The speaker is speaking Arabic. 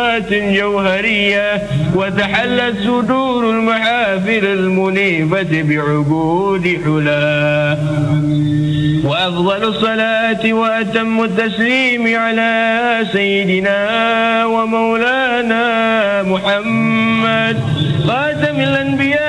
ذات جوهرية، وتحلت صدور المحافل المنيفة بعقود حلا. وأفضل الصلاة وأتم التسليم على سيدنا ومولانا محمد خاتم الأنبياء